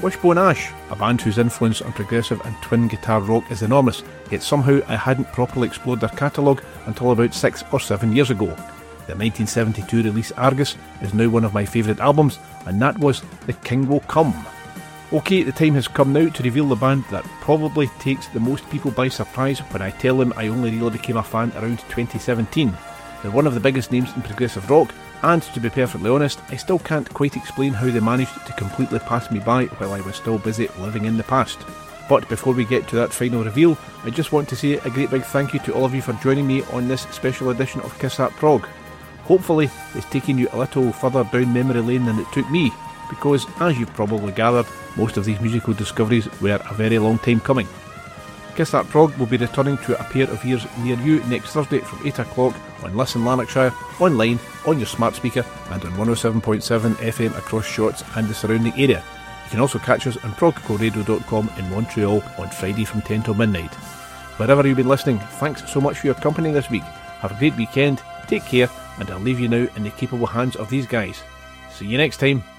Wishbone Ash, a band whose influence on progressive and twin guitar rock is enormous, yet somehow I hadn't properly explored their catalogue until about 6 or 7 years ago. Their 1972 release Argus is now one of my favourite albums, and that was The King Will Come. OK, the time has come now to reveal the band that probably takes the most people by surprise when I tell them I only really became a fan around 2017. They're one of the biggest names in progressive rock, and to be perfectly honest, I still can't quite explain how they managed to completely pass me by while I was still busy living in the past. But before we get to that final reveal, I just want to say a great big thank you to all of you for joining me on this special edition of Kiss That Prog. Hopefully it's taken you a little further down memory lane than it took me, because as you've probably gathered, most of these musical discoveries were a very long time coming. Kiss That Prog will be returning to a pair of ears near you next Thursday from 8 o'clock on Listen Lanarkshire, online, on your smart speaker and on 107.7 FM across Shorts and the surrounding area. You can also catch us on progcoradio.com in Montreal on Friday from 10 till midnight. Wherever you've been listening, thanks so much for your company this week. Have a great weekend, take care, and I'll leave you now in the capable hands of these guys. See you next time.